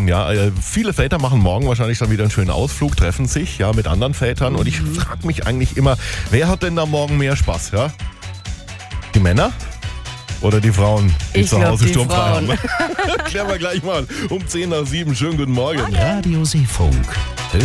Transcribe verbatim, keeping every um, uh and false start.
denn? Ja, äh, viele Väter machen morgen wahrscheinlich dann wieder einen schönen Ausflug, treffen sich ja mit anderen Vätern. Und ich frage mich eigentlich immer, wer hat denn da morgen mehr Spaß? Ja? Die Männer? Oder die Frauen, die Ich zu glaub, Hause die sturmfrei Frauen. haben? Klären wir gleich mal um zehn nach sieben. Schönen guten Morgen. Radio Seefunk.